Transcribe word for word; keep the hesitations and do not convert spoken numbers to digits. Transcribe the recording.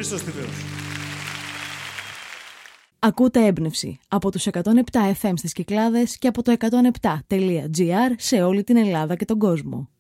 Χρήστος Τιβαίος. Ακούτε Έμπνευση από τους εκατόν επτά εφ εμ στις Κυκλάδες και από το εκατόν επτά τελεία τζι άρ σε όλη την Ελλάδα και τον κόσμο.